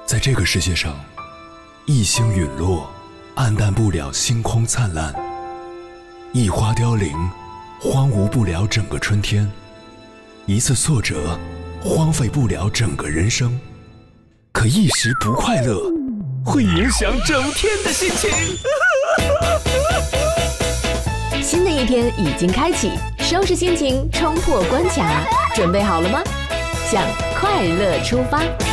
在这个世界上，一星陨落，黯淡不了星空灿烂；一花凋零，荒芜不了整个春天；一次挫折，荒废不了整个人生。可一时不快乐，会影响整天的心情。 新的一天已经开启，收拾心情，冲破关卡，准备好了吗？向快乐出发。